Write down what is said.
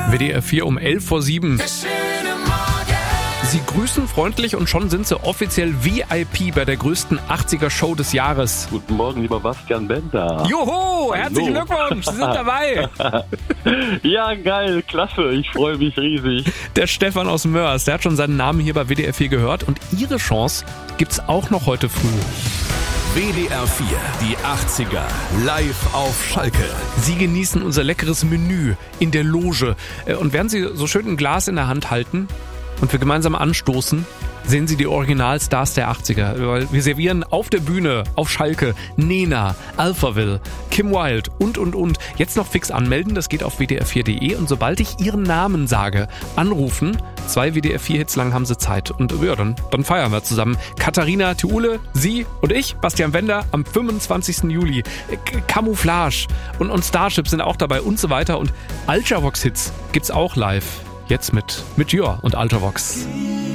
WDR 4 um 6:11. Sie grüßen freundlich und schon sind sie offiziell VIP bei der größten 80er-Show des Jahres. Guten Morgen, lieber Bastian Bender. Joho, herzlichen Glückwunsch, Sie sind dabei. Ja, geil, klasse, ich freue mich riesig. Der Stefan aus Mörs, der hat schon seinen Namen hier bei WDR 4 gehört und Ihre Chance gibt's auch noch heute früh. WDR 4, die 80er, live auf Schalke. Sie genießen unser leckeres Menü in der Loge. Und während Sie so schön ein Glas in der Hand halten und wir gemeinsam anstoßen, sehen Sie die Originalstars der 80er. Weil wir servieren auf der Bühne, auf Schalke, Nena, Alphaville, Kim Wilde und. Jetzt noch fix anmelden, das geht auf wdr4.de und sobald ich Ihren Namen sage, anrufen. 2 WDR 4 Hits lang haben Sie Zeit. Und ja, dann feiern wir zusammen. Katharina Thiule, Sie und ich, Bastian Bender, am 25. Juli. Camouflage und Starship sind auch dabei und so weiter. Und Ultravox Hits gibt's auch live. Jetzt mit Jör und Ultravox.